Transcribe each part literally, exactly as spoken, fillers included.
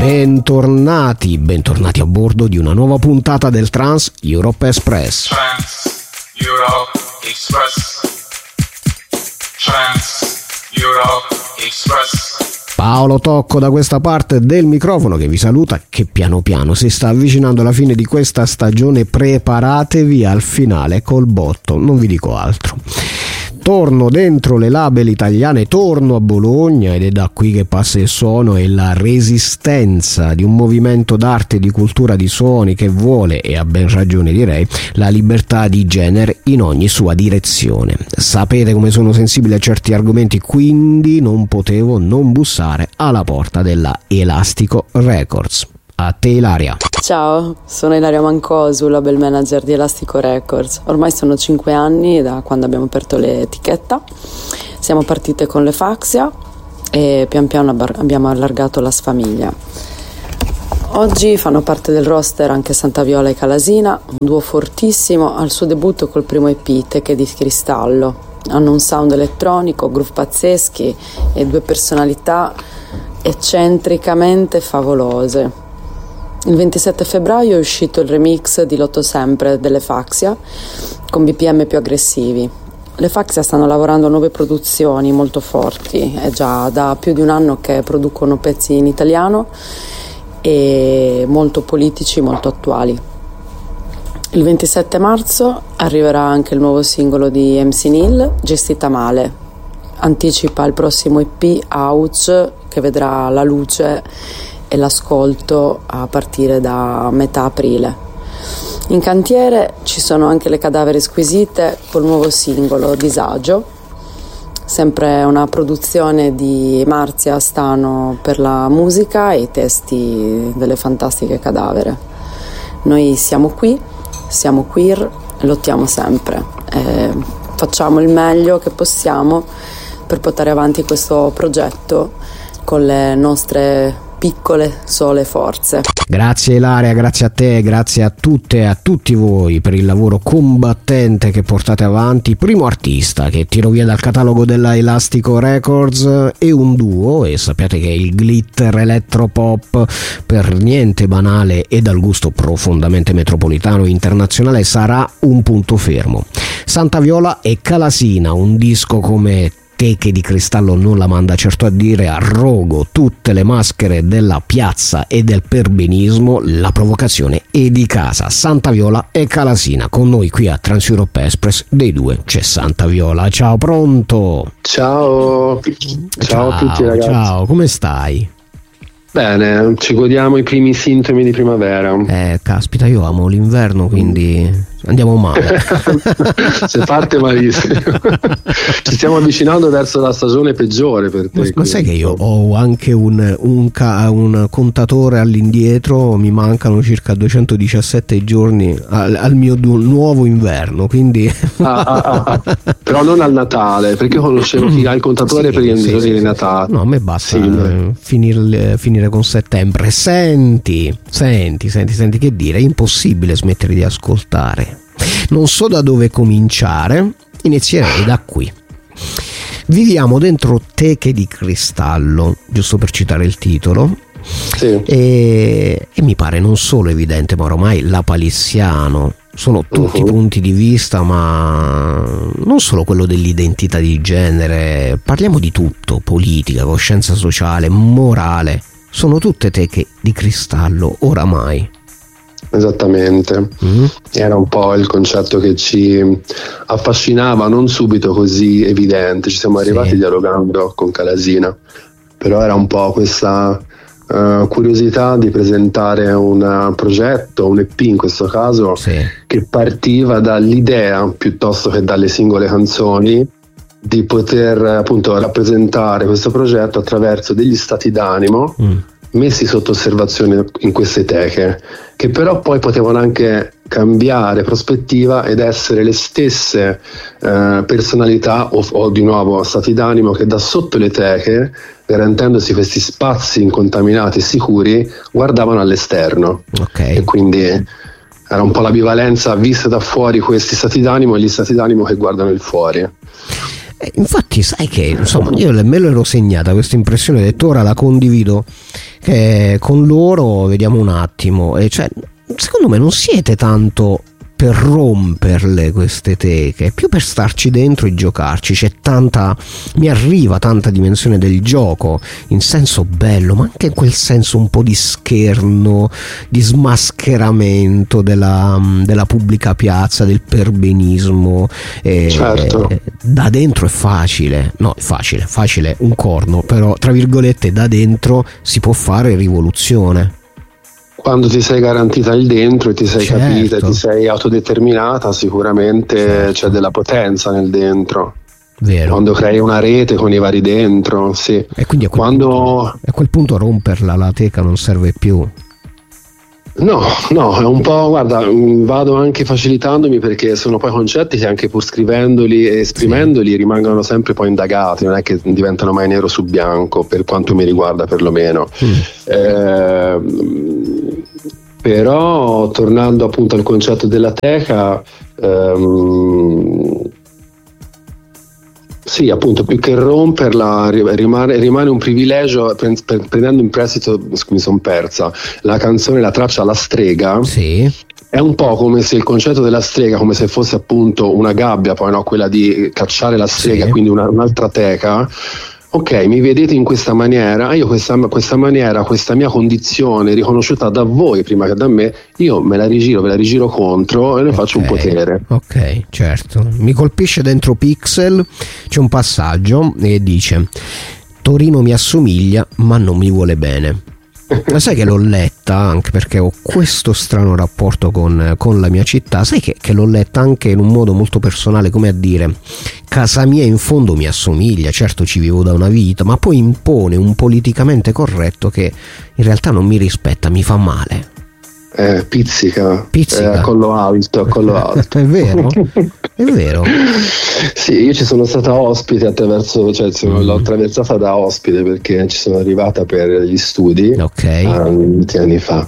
Bentornati, bentornati a bordo di una nuova puntata del Trans Europe Express. Trans Europe Express. Trans Europe Express. Paolo Tocco da questa parte del microfono che vi saluta, che piano piano si sta avvicinando alla fine di questa stagione. Preparatevi al finale col botto, non vi dico altro. Torno dentro le label italiane, torno a Bologna ed è da qui che passa il suono e la resistenza di un movimento d'arte e di cultura di suoni che vuole, e ha ben ragione direi, la libertà di genere in ogni sua direzione. Sapete come sono sensibile a certi argomenti, quindi non potevo non bussare alla porta della Elastico Records. A te Ilaria. Ciao, sono Ilaria Mancosu, label manager di Elastico Records. Ormai sono cinque anni da quando abbiamo aperto l'etichetta. Siamo partite con le Faxia e pian piano abbiamo allargato la sfamiglia. Oggi fanno parte del roster anche Santa Viola e Calasina, un duo fortissimo al suo debutto col primo E P, Teche di Cristallo. Hanno un sound elettronico, groove pazzeschi e due personalità eccentricamente favolose. Il ventisette febbraio è uscito il remix di Lotto Sempre delle Faxia con B P M più aggressivi. Le Faxia stanno lavorando a nuove produzioni molto forti, è già da più di un anno che producono pezzi in italiano e molto politici, molto attuali. Il ventisette marzo arriverà anche il nuovo singolo di M C Neil, Gestita Male. Anticipa il prossimo E P Ouch che vedrà la luce e l'ascolto a partire da metà aprile. In cantiere ci sono anche le Cadavere Squisite col nuovo singolo Disagio, sempre una produzione di Marzia Stano per la musica e i testi delle fantastiche Cadavere. Noi siamo qui, siamo queer, lottiamo sempre, e facciamo il meglio che possiamo per portare avanti questo progetto con le nostre piccole sole forze. Grazie Ilaria, grazie a te, grazie a tutte e a tutti voi per il lavoro combattente che portate avanti. Primo artista che tiro via dal catalogo della Elastico Records e un duo, e sappiate che il glitter electropop per niente banale e dal gusto profondamente metropolitano e internazionale sarà un punto fermo. Santa Viola e Calasina, un disco come Teche di Cristallo non la manda certo a dire, a rogo tutte le maschere della piazza e del perbenismo, la provocazione è di casa. Santa Viola e Calasina con noi qui a Trans Europe Express. Dei due c'è Santa Viola. Ciao, pronto? Ciao, ciao, ciao a tutti ragazzi. Ciao, come stai? Bene, ci godiamo i primi sintomi di primavera. Eh, caspita, io amo l'inverno, quindi andiamo male. Se parte malissimo. Ci stiamo avvicinando verso la stagione peggiore per te. Ma, ma sai che io ho anche un, un, un contatore all'indietro, mi mancano circa duecentodiciassette giorni al, al mio du- nuovo inverno, quindi ah, ah, ah. Però non al Natale, perché io conoscevo chi ha il contatore sì, per i sì, giorni sì, di sì, Natale. No, a me basta sì, eh, finire, finire con settembre. Senti, senti, senti, senti che dire, è impossibile smettere di ascoltare. Non so da dove cominciare, inizierei da qui. Viviamo dentro Teche di Cristallo, giusto per citare il titolo, sì. e, e mi pare non solo evidente, ma ormai lapalissiano. Sono tutti uh-huh. punti di vista, ma non solo quello dell'identità di genere, parliamo di tutto, politica, coscienza sociale, morale. Sono tutte teche di cristallo oramai. Esattamente, mm-hmm. Era un po' il concetto che ci affascinava, non subito così evidente, ci siamo arrivati sì. dialogando con Calasina, però era un po' questa uh, curiosità di presentare un progetto, un E P in questo caso, sì. che partiva dall'idea piuttosto che dalle singole canzoni di poter appunto rappresentare questo progetto attraverso degli stati d'animo mm. messi sotto osservazione in queste teche, che però poi potevano anche cambiare prospettiva ed essere le stesse eh, personalità o, o di nuovo stati d'animo che da sotto le teche, garantendosi questi spazi incontaminati e sicuri, guardavano all'esterno. Okay. E quindi era un po' la bivalenza vista da fuori, questi stati d'animo e gli stati d'animo che guardano il fuori. Eh, infatti sai che insomma io me l'ero segnata questa impressione, ho detto ora la condivido che con loro, vediamo un attimo. E cioè, secondo me non siete tanto per romperle queste teche, più per starci dentro e giocarci. C'è tanta, mi arriva tanta dimensione del gioco in senso bello, ma anche in quel senso un po' di scherno, di smascheramento della, della pubblica piazza, del perbenismo. E, certo. e, da dentro è facile, no è facile, facile un corno, però tra virgolette da dentro si può fare rivoluzione. Quando ti sei garantita il dentro e ti sei certo. capita, ti sei autodeterminata, sicuramente certo. c'è della potenza nel dentro. Vero. Quando crei una rete con i vari dentro, sì. E quindi a quel, Quando... punto, a quel punto romperla la teca non serve più. No, no, è un po', guarda, vado anche facilitandomi, perché sono poi concetti che anche pur scrivendoli e esprimendoli sì. rimangono sempre poi indagati, non è che diventano mai nero su bianco, per quanto mi riguarda perlomeno. Mm. Eh, però tornando appunto al concetto della teca, ehm, sì, appunto, più che romperla rimane, rimane un privilegio. Prendendo in prestito, mi sono persa la canzone, la traccia La strega, sì. È un po' come se il concetto della strega, come se fosse appunto una gabbia, poi no, quella di cacciare la strega, sì. quindi una, un'altra teca. Ok, mi vedete in questa maniera, io questa, questa maniera, questa mia condizione riconosciuta da voi prima che da me, io me la rigiro, ve la rigiro contro e ne okay. faccio un potere. Ok, certo. Mi colpisce dentro Pixel, c'è un passaggio e dice: Torino mi assomiglia ma non mi vuole bene. Sai che l'ho letta anche perché ho questo strano rapporto con, con la mia città. Sai che, che l'ho letta anche in un modo molto personale, come a dire: casa mia in fondo mi assomiglia, certo ci vivo da una vita, ma poi impone un politicamente corretto che in realtà non mi rispetta, mi fa male. Eh, pizzica, pizzica. Eh, collo alto, collo alto. È vero, è vero. Sì, io ci sono stata ospite attraverso, cioè sono, mm. l'ho attraversata da ospite perché ci sono arrivata per gli studi, okay. tanti anni fa,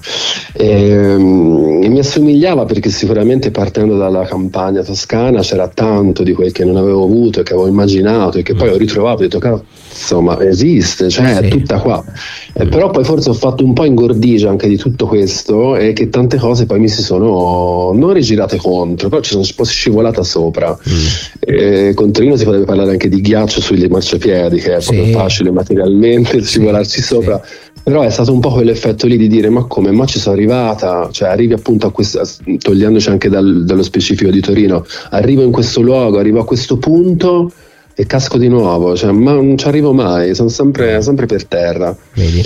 e, um, e mi assomigliava perché sicuramente partendo dalla campagna toscana c'era tanto di quel che non avevo avuto e che avevo immaginato e che mm. poi ho ritrovato e ho detto, insomma esiste, cioè sì. è tutta qua. Eh, però poi forse ho fatto un po' ingordigia anche di tutto questo e che tante cose poi mi si sono non rigirate contro, però ci sono un po' scivolata sopra. Mm. Eh, con Torino si potrebbe parlare anche di ghiaccio sui marciapiedi, che è sì. proprio facile materialmente scivolarci sì. sopra, sì. però è stato un po' quell'effetto lì di dire ma come, ma ci sono arrivata, cioè arrivi appunto a questa, togliendoci anche dal, dallo specifico di Torino, arrivo in questo luogo, arrivo a questo punto e casco di nuovo, cioè, ma non ci arrivo mai, sono sempre, sempre per terra. Vedi?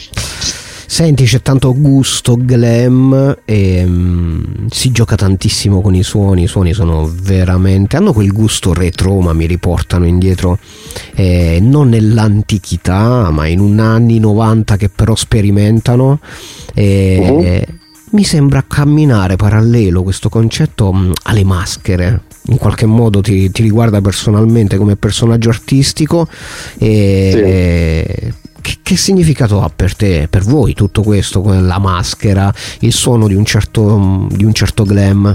Senti, c'è tanto gusto glam e um, si gioca tantissimo con i suoni, i suoni sono veramente, hanno quel gusto retro, ma mi riportano indietro eh, non nell'antichità, ma in un anni novanta che però sperimentano e uh-huh. mi sembra camminare parallelo questo concetto mh, alle maschere. In qualche modo ti, ti riguarda personalmente come personaggio artistico e sì. che, che significato ha per te, per voi tutto questo, la maschera, il suono di un certo, di un certo glam?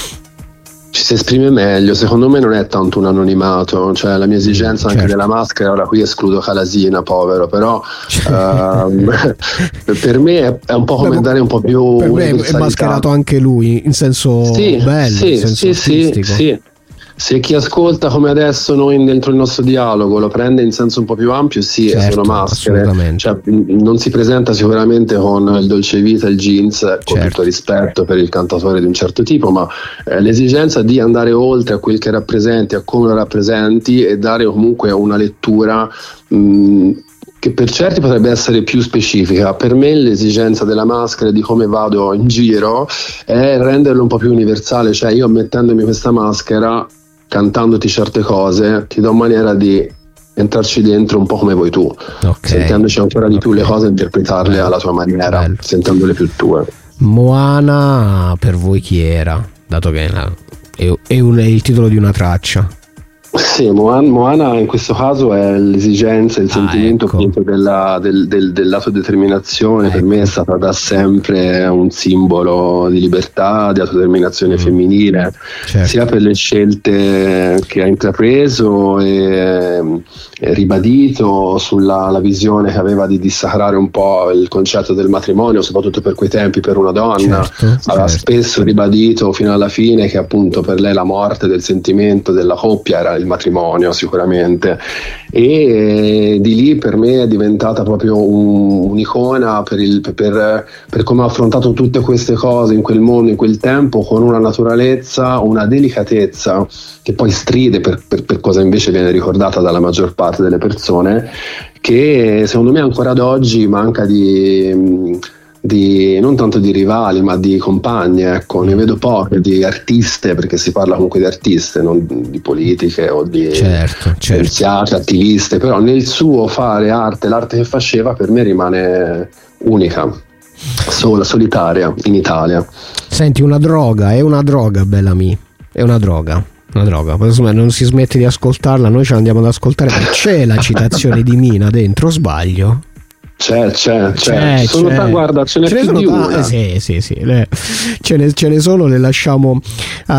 Ci si esprime meglio, secondo me non è tanto un anonimato, cioè la mia esigenza anche certo. della maschera, ora qui escludo Calasina, povero, però uh, per me è, è un po' come andare un po' più per me è mascherato anche lui in senso sì, bello, sì, in senso sì, artistico. Sì, sì. Se chi ascolta come adesso noi dentro il nostro dialogo lo prende in senso un po' più ampio, sì, certo, sono maschere, cioè, non si presenta sicuramente con il dolce vita, il jeans, con certo. tutto rispetto per il cantatore di un certo tipo, ma eh, l'esigenza di andare oltre a quel che rappresenti, a come lo rappresenti e dare comunque una lettura mh, che per certi potrebbe essere più specifica. Per me l'esigenza della maschera, di come vado in giro, è renderlo un po' più universale, cioè io mettendomi questa maschera, cantandoti certe cose, ti do maniera di entrarci dentro un po' come vuoi tu, okay. sentendoci ancora di più okay. le cose, interpretarle bello. Alla tua maniera, bello. Sentendole più tue. Moana per voi chi era? Dato che è, è, un, è il titolo di una traccia. Sì, Moana, Moana in questo caso è l'esigenza, il Ah, sentimento ecco. appunto della, del, del, dell'autodeterminazione. Per Ecco. me è stata da sempre un simbolo di libertà, di autodeterminazione Mm. femminile, Certo. sia per le scelte che ha intrapreso e, e ribadito sulla la visione che aveva di dissacrare un po' il concetto del matrimonio, soprattutto per quei tempi per una donna. Certo, Aveva certo. spesso ribadito fino alla fine che appunto per lei la morte del sentimento della coppia era il matrimonio sicuramente, e eh, di lì per me è diventata proprio un- un'icona per, il, per, per come ha affrontato tutte queste cose in quel mondo, in quel tempo, con una naturalezza, una delicatezza che poi stride per, per, per cosa invece viene ricordata dalla maggior parte delle persone, che secondo me ancora ad oggi manca di... di non tanto di rivali ma di compagne, ecco. Ne vedo poche di artiste, perché si parla comunque di artiste, non di politiche o di Certo, certo. scienziate, attiviste, però nel suo fare arte, l'arte che faceva per me rimane unica, sola, solitaria in Italia. Senti, una droga, è una droga, Bellamy, è una droga. Una droga, poi insomma non si smette di ascoltarla, noi ce la andiamo ad ascoltare, ma c'è la citazione di Mina dentro, sbaglio? C'è, c'è, c'è. C'è, Sono c'è. ta- guarda, ce n'è Ce ne più sono di ta- una. eh, sì, sì, sì, le- ce, ne, ce ne sono, le lasciamo